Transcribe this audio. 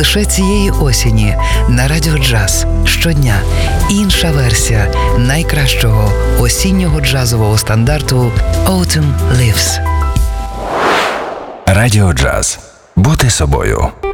Лише цієї осені на Радіо Джаз щодня інша версія найкращого осіннього джазового стандарту «Autumn Leaves». Радіо Джаз. Бути собою.